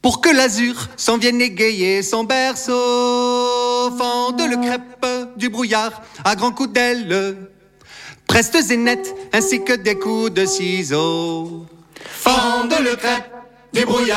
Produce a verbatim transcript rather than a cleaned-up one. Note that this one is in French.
Pour que l'azur s'en vienne égayer son berceau, fende le crêpe du brouillard à grands coups d'aile, prestes et nettes ainsi que des coups de ciseaux. Fende le crêpe du brouillard